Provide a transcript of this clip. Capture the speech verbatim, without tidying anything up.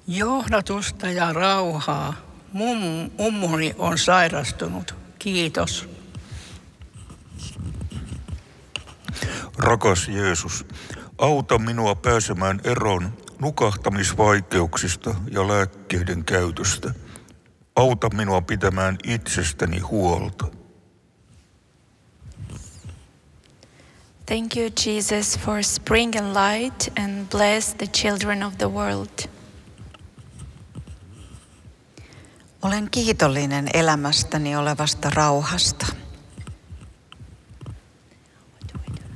Johdatusta ja rauhaa. Mum, mummuni on sairastunut. Kiitos. Rakas Jeesus, auta minua pääsemään eroon nukahtamisvaikeuksista ja lääkkeiden käytöstä. Auta minua pitämään itsestäni huolta. Thank you, Jesus, for spring and light, and bless the children of the world. Olen kiitollinen elämästäni olevasta rauhasta.